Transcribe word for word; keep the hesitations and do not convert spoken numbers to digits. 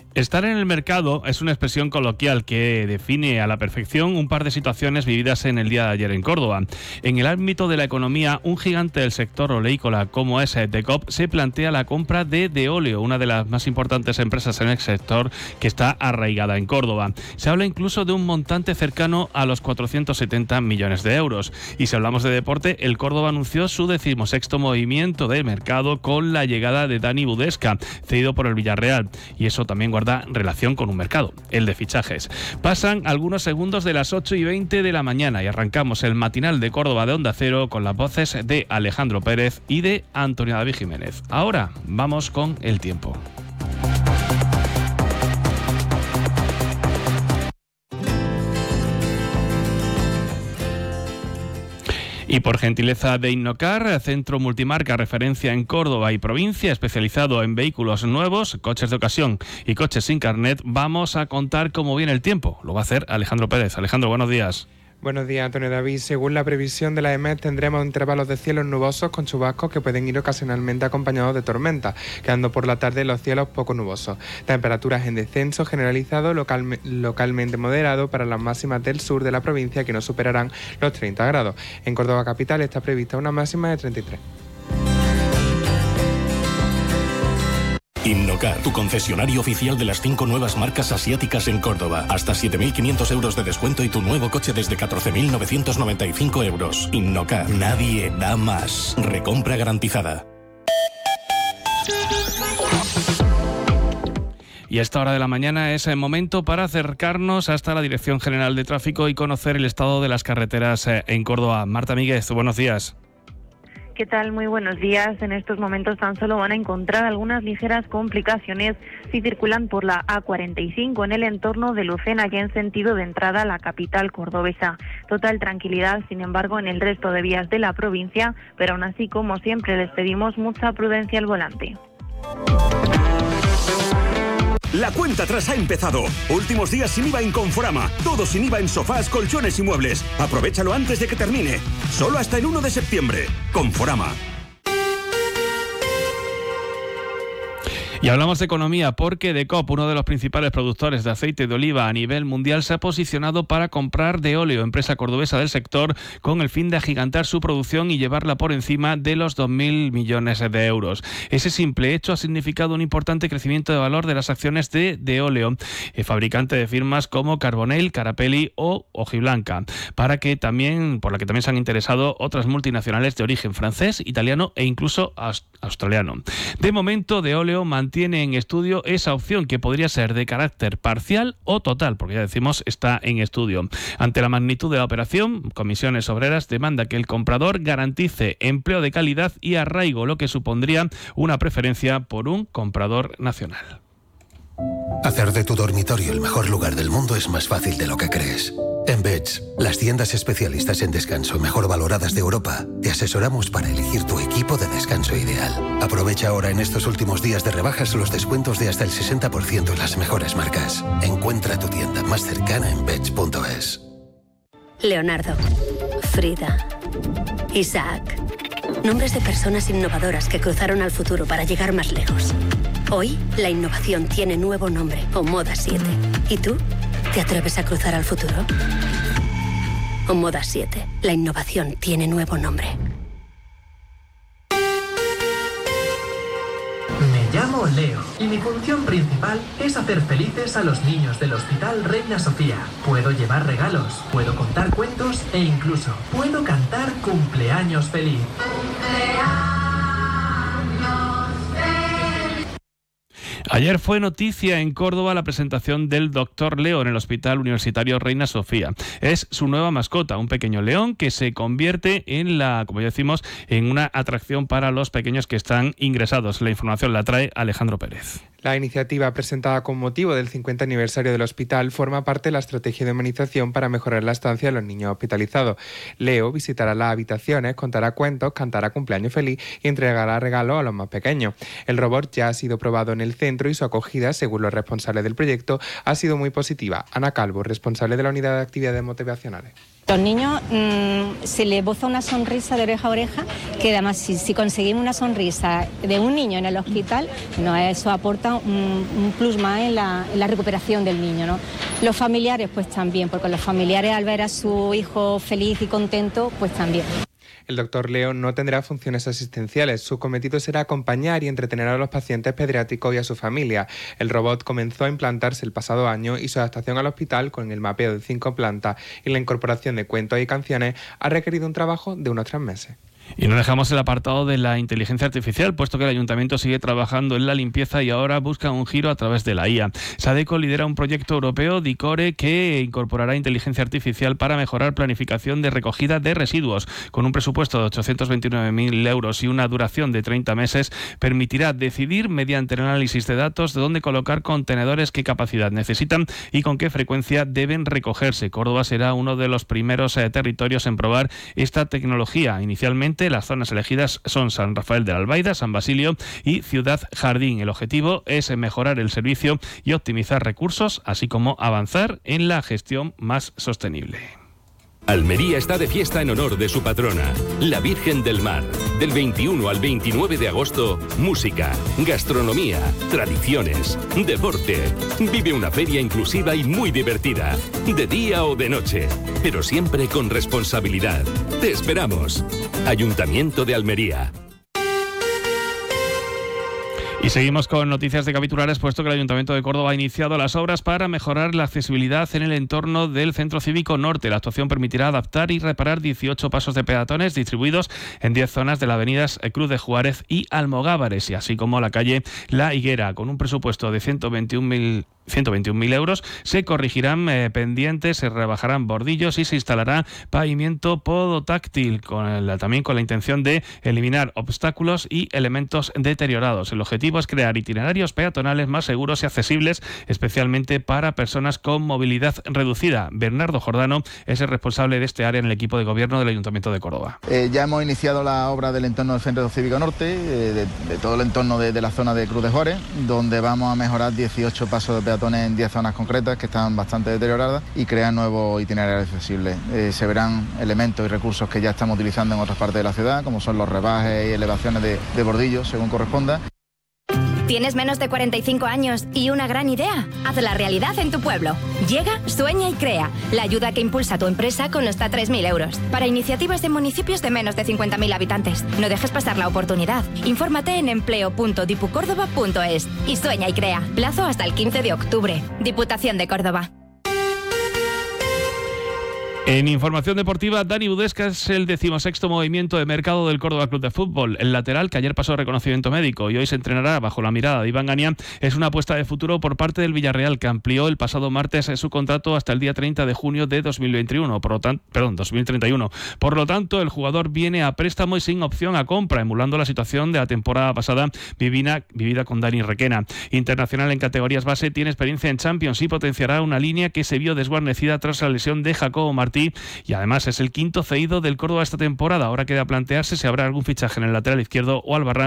Estar en el mercado es una expresión coloquial que define a la perfección un par de situaciones vividas en el día de ayer en Córdoba. En el ámbito de la economía, un gigante del sector oleícola como es D C O P se plantea la compra de Deoleo, una de las más importantes empresas en el sector que está arraigada en Córdoba. Se habla incluso de un montante cercano a los cuatrocientos setenta millones de euros. Y si hablamos de deporte, el Córdoba anunció su decimosexto movimiento de mercado con la llegada de Dani Budesca, cedido por el Villarreal. Y eso también guarda relación con un mercado, el de fichajes. Pasan algunos segundos de las ocho y veinte de la mañana y arrancamos el matinal de Córdoba de Onda Cero con las voces de Alejandro Pérez y de Antonio David Jiménez. Ahora vamos con el tiempo. Y por gentileza de Innocar, centro multimarca referencia en Córdoba y provincia, especializado en vehículos nuevos, coches de ocasión y coches sin carnet, vamos a contar cómo viene el tiempo. Lo va a hacer Alejandro Pérez. Alejandro, buenos días. Buenos días, Antonio David. Según la previsión de la E M E T, tendremos intervalos de cielos nubosos con chubascos que pueden ir ocasionalmente acompañados de tormentas, quedando por la tarde los cielos poco nubosos. Temperaturas en descenso generalizado, local, localmente moderado para las máximas del sur de la provincia, que no superarán los treinta grados. En Córdoba capital está prevista una máxima de treinta y tres. Innocar, tu concesionario oficial de las cinco nuevas marcas asiáticas en Córdoba. Hasta siete mil quinientos euros de descuento y tu nuevo coche desde catorce mil novecientos noventa y cinco euros. Innocar, nadie da más. Recompra garantizada. Y a esta hora de la mañana es el momento para acercarnos hasta la Dirección General de Tráfico y conocer el estado de las carreteras en Córdoba. Marta Míguez, buenos días. ¿Qué tal? Muy buenos días. En estos momentos tan solo van a encontrar algunas ligeras complicaciones si circulan por la A cuarenta y cinco en el entorno de Lucena, ya en sentido de entrada a la capital cordobesa. Total tranquilidad, sin embargo, en el resto de vías de la provincia, pero aún así, como siempre, les pedimos mucha prudencia al volante. La cuenta atrás ha empezado. Últimos días sin I V A en Conforama. Todo sin I V A en sofás, colchones y muebles. Aprovéchalo antes de que termine. Solo hasta el uno de septiembre. Conforama. Y hablamos de economía porque D C O P, uno de los principales productores de aceite de oliva a nivel mundial, se ha posicionado para comprar Deoleo, empresa cordobesa del sector, con el fin de agigantar su producción y llevarla por encima de los dos mil millones de euros. Ese simple hecho ha significado un importante crecimiento de valor de las acciones de Deoleo, el fabricante de firmas como Carbonell, Carapelli o Hojiblanca, para que también, por la que también se han interesado otras multinacionales de origen francés, italiano e incluso australiano. De momento, Deoleo mantiene Tiene en estudio esa opción que podría ser de carácter parcial o total, porque ya decimos está en estudio. Ante la magnitud de la operación, Comisiones Obreras demanda que el comprador garantice empleo de calidad y arraigo, lo que supondría una preferencia por un comprador nacional. Hacer de tu dormitorio el mejor lugar del mundo es más fácil de lo que crees. En Beds, las tiendas especialistas en descanso mejor valoradas de Europa, te asesoramos para elegir tu equipo de descanso ideal. Aprovecha ahora en estos últimos días de rebajas los descuentos de hasta el sesenta por ciento en las mejores marcas. Encuentra tu tienda más cercana en beds punto es. Leonardo, Frida, Isaac. Nombres de personas innovadoras que cruzaron al futuro para llegar más lejos. Hoy, la innovación tiene nuevo nombre, Omoda siete. ¿Y tú? ¿Te atreves a cruzar al futuro? Omoda siete. La innovación tiene nuevo nombre. Me llamo Leo y mi función principal es hacer felices a los niños del Hospital Reina Sofía. Puedo llevar regalos, puedo contar cuentos e incluso puedo cantar cumpleaños feliz. ¡Cumpleaños! Ayer fue noticia en Córdoba la presentación del doctor Leo en el Hospital Universitario Reina Sofía. Es su nueva mascota, un pequeño león que se convierte en la, como ya decimos, en una atracción para los pequeños que están ingresados. La información la trae Alejandro Pérez. La iniciativa presentada con motivo del cincuenta aniversario del hospital forma parte de la estrategia de humanización para mejorar la estancia de los niños hospitalizados. Leo visitará las habitaciones, contará cuentos, cantará cumpleaños feliz y entregará regalos a los más pequeños. El robot ya ha sido probado en el centro y su acogida, según los responsables del proyecto, ha sido muy positiva. Ana Calvo, responsable de la Unidad de Actividades Motivacionales. Los niños mmm, se les boza una sonrisa de oreja a oreja, que además si, si conseguimos una sonrisa de un niño en el hospital, no, eso aporta un, un plus más en la, en la recuperación del niño, ¿no? Los familiares pues también, porque los familiares al ver a su hijo feliz y contento, pues también. El doctor Leo no tendrá funciones asistenciales. Su cometido será acompañar y entretener a los pacientes pediátricos y a su familia. El robot comenzó a implantarse el pasado año y su adaptación al hospital, con el mapeo de cinco plantas y la incorporación de cuentos y canciones, ha requerido un trabajo de unos tres meses. Y no dejamos el apartado de la inteligencia artificial, puesto que el Ayuntamiento sigue trabajando en la limpieza y ahora busca un giro a través de la I A. Sadeco lidera un proyecto europeo, Dicore, que incorporará inteligencia artificial para mejorar planificación de recogida de residuos. Con un presupuesto de ochocientos veintinueve mil euros y una duración de treinta meses, permitirá decidir mediante el análisis de datos de dónde colocar contenedores, qué capacidad necesitan y con qué frecuencia deben recogerse. Córdoba será uno de los primeros eh, territorios en probar esta tecnología. Inicialmente, las zonas elegidas son San Rafael de la Albaida, San Basilio y Ciudad Jardín. El objetivo es mejorar el servicio y optimizar recursos, así como avanzar en la gestión más sostenible. Almería está de fiesta en honor de su patrona, la Virgen del Mar. Del veintiuno al veintinueve de agosto, música, gastronomía, tradiciones, deporte. Vive una feria inclusiva y muy divertida, de día o de noche, pero siempre con responsabilidad. Te esperamos. Ayuntamiento de Almería. Y seguimos con noticias de capitulares, puesto que el Ayuntamiento de Córdoba ha iniciado las obras para mejorar la accesibilidad en el entorno del Centro Cívico Norte. La actuación permitirá adaptar y reparar dieciocho pasos de peatones distribuidos en diez zonas de las avenidas Cruz de Juárez y Almogávares, y así como la calle La Higuera. Con un presupuesto de ciento veintiún mil euros se corregirán eh, pendientes, se rebajarán bordillos y se instalará pavimento podotáctil, con la, también con la intención de eliminar obstáculos y elementos deteriorados. El objetivo es crear itinerarios peatonales más seguros y accesibles, especialmente para personas con movilidad reducida. Bernardo Jordano es el responsable de este área en el equipo de gobierno del Ayuntamiento de Córdoba. Eh, ya hemos iniciado la obra del entorno del Centro Cívico Norte, eh, de, de todo el entorno de, de la zona de Cruz de Juárez, donde vamos a mejorar dieciocho pasos de peatones en diez zonas concretas que están bastante deterioradas y crear nuevos itinerarios accesibles. Eh, se verán elementos y recursos que ya estamos utilizando en otras partes de la ciudad, como son los rebajes y elevaciones de, de bordillos, según corresponda. ¿Tienes menos de cuarenta y cinco años y una gran idea? Hazla realidad en tu pueblo. Llega, sueña y crea. La ayuda que impulsa a tu empresa con hasta tres mil euros. Para iniciativas de municipios de menos de cincuenta mil habitantes. No dejes pasar la oportunidad. Infórmate en empleo punto dipucórdoba punto es y sueña y crea. Plazo hasta el quince de octubre. Diputación de Córdoba. En información deportiva, Dani Budesca es el decimosexto movimiento de mercado del Córdoba Club de Fútbol. El lateral, que ayer pasó reconocimiento médico y hoy se entrenará bajo la mirada de Iván Gania, es una apuesta de futuro por parte del Villarreal, que amplió el pasado martes su contrato hasta el día treinta de junio de dos mil veintiuno, por lo tanto, perdón, dos mil treinta y uno. Por lo tanto, el jugador viene a préstamo y sin opción a compra, emulando la situación de la temporada pasada vivida, vivida con Dani Requena. Internacional en categorías base, tiene experiencia en Champions y potenciará una línea que se vio desguarnecida tras la lesión de Jacobo Martí, y además es el quinto cedido del Córdoba esta temporada. Ahora queda plantearse si habrá algún fichaje en el lateral izquierdo o Albarrán